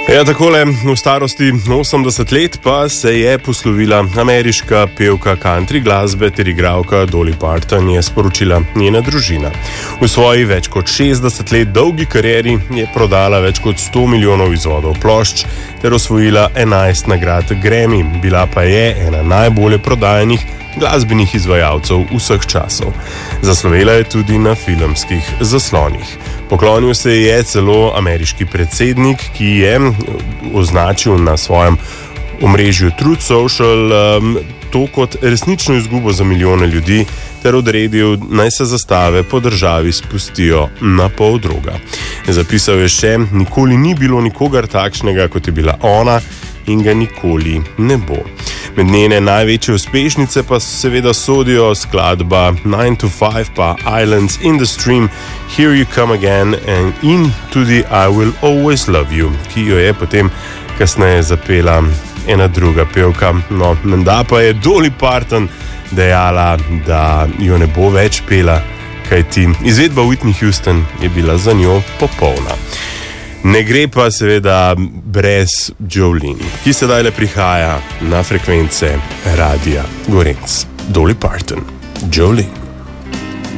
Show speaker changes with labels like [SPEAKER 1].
[SPEAKER 1] Ja, takole v starosti 80 let pa se je poslovila ameriška pevka country glasbe ter igralka Dolly Parton, je sporočila njena družina. V svoji več kot 60 let dolgi karieri je prodala več kot 100 milijonov izvodov plošč ter osvojila 11 nagrad Grammy. Bila pa je ena najbolje prodajanih glasbenih izvajalcev vseh časov. Zaslovela je tudi na filmskih zaslonih. Poklonil se je celo ameriški predsednik, ki je označil na svojem omrežju Truth Social to kot resnično izgubo za milijone ljudi ter odredil, naj se zastave po državi spustijo na pol droga. Zapisal je še, nikoli ni bilo nikogar takšnega, kot je bila ona, in ga nikoli ne bo. Med njene največje uspešnice pa seveda sodijo skladba 9 to 5 pa Islands in the Stream, Here You Come Again in tudi I Will Always Love You, ki jo je potem kasneje zapela ena druga pevka. No, menda pa je Dolly Parton dejala, da jo ne bo več pela, kajti izvedba Whitney Houston je bila za njo popolna. Ne gre pa seveda brez Jolene, ki sedaj le prihaja na frekvence Radia Gorenc. Dolly Parton, Jolene.